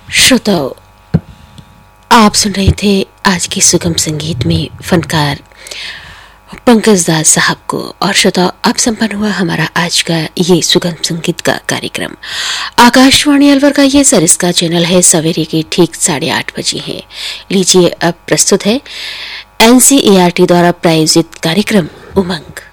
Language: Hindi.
श्रोताओं, आप सुन रहे थे आज के सुगम संगीत में फनकार पंकज दास साहब को। और श्रोताओं, अब संपन्न हुआ हमारा आज का ये सुगम संगीत का कार्यक्रम। आकाशवाणी अलवर का ये सरिस्का चैनल है, सवेरे के ठीक 8:30 बजे है। लीजिए, अब प्रस्तुत है NCERT द्वारा प्रायोजित कार्यक्रम उमंग।